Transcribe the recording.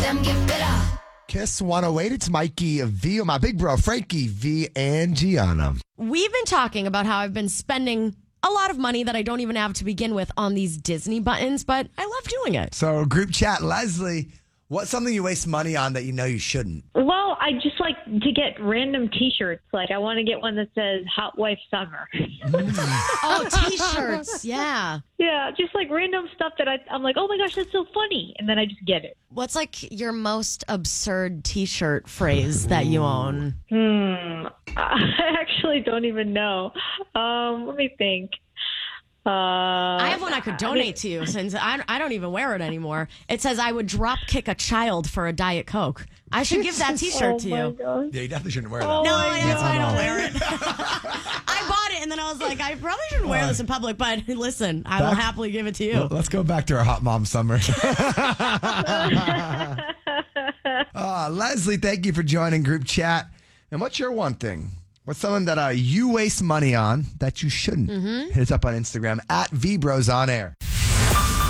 them get better. Kiss 108. It's Mikey V, my big bro, Frankie V, and Gianna. We've been talking about how I've been spending a lot of money that I don't even have to begin with on these Disney buttons, but I love doing it. So, group chat, Leslie, what's something you waste money on that you know you shouldn't? Well, I just like to get random T-shirts. Like, I want to get one that says Hot Wife Summer. Oh, T-shirts. Yeah. Yeah, just like random stuff that I'm like, oh my gosh, that's so funny. And then I just get it. What's like your most absurd T-shirt phrase that you own? I actually don't even know. Let me think. I have one I could donate to you since I don't even wear it anymore. It says I would drop kick a child for a Diet Coke. I should give that T-shirt to you. God. Yeah, you definitely shouldn't wear that. No, that's why I don't wear it. I bought it and then I was like, I probably shouldn't wear this in public, but listen, I will happily give it to you. Let's go back to our hot mom summer. Leslie, thank you for joining group chat. And what's your one thing? What's something that you waste money on that you shouldn't? Hit us up on Instagram at VBrosOnAir.